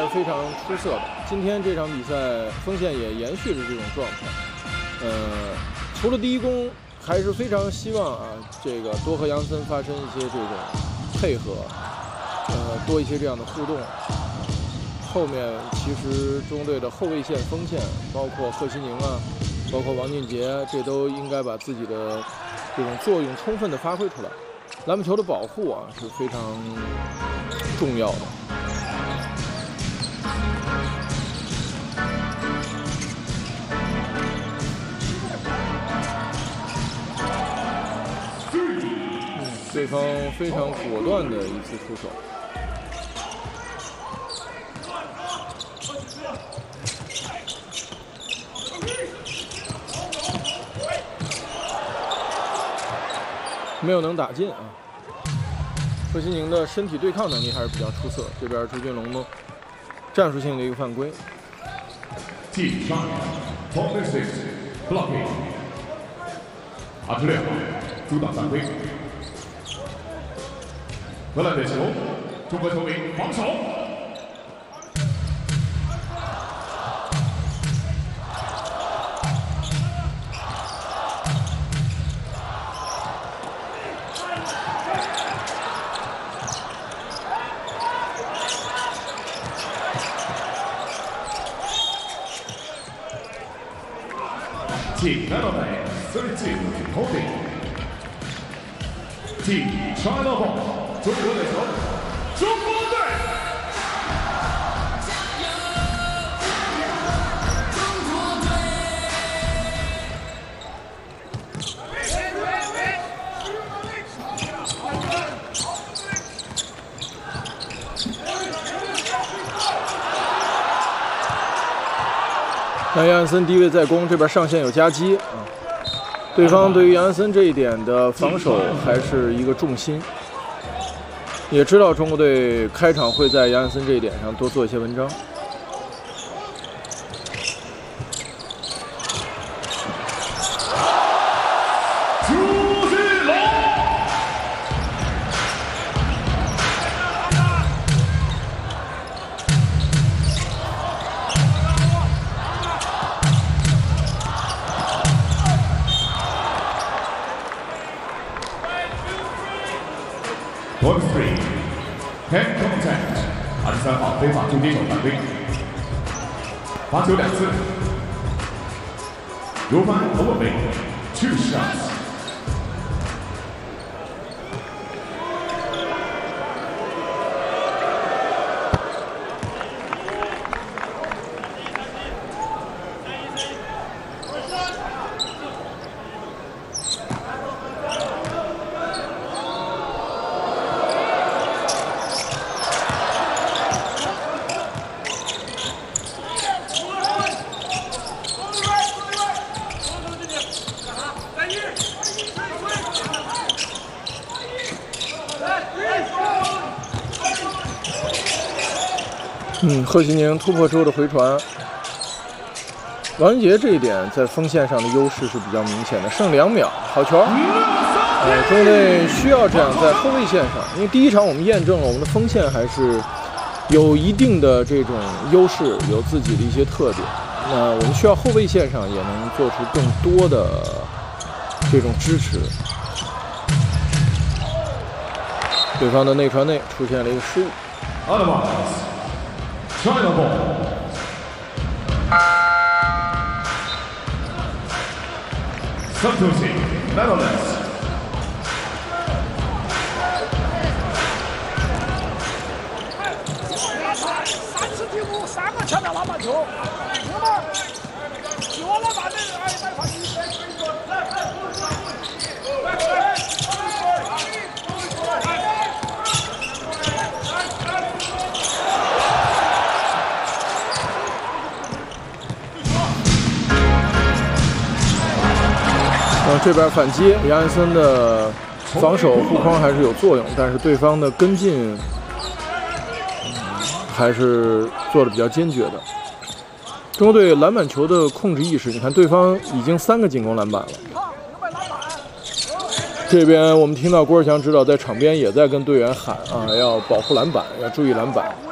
非常出色的。今天这场比赛，锋线也延续着这种状态。除了第一攻，还是非常希望这个多和杨森发生一些这种配合，多一些这样的互动。后面其实中队的后卫线、锋线，包括贺西宁包括王俊杰，这都应该把自己的这种作用充分的发挥出来。篮板球的保护是非常重要的。对方非常果断的一次出手。没有能打进贺西宁的身体对抗能力还是比较出色。这边朱俊龙呢，战术性的一个犯规。 26阻挡犯规。荷兰的球，中国球迷防守。Team Netherlands 32 holding. Team China ball. 中国队球，中国队。 那杨安森低位在攻，这边上线有夹击对方对于杨安森这一点的防守还是一个重心，也知道中国队开场会在杨安森这一点上多做一些文章。 Hand contact， 23号非法重击手犯规，罚球2次。Roman Overbeek 2 shots。 贺西宁突破之后的回传，王俊杰这一点在锋线上的优势是比较明显的，剩2秒，好球！中国队需要这样在后卫线上，因为第一场我们验证了我们的锋线还是有一定的这种优势，有自己的一些特点。那我们需要后卫线上也能做出更多的这种支持。对方的内传内出现了一个失误。 China ball. Substitute, Netherlands. 30比5，3个前面篮板球，行吗？我来把这个再发起。 这边反击，杨安森的防守护框还是有作用，但是对方的跟进还是做的比较坚决的。中国队篮板球的控制意识，你看对方已经3个进攻篮板了。这边我们听到郭士强指导在场边也在跟队员喊要保护篮板，要注意篮板。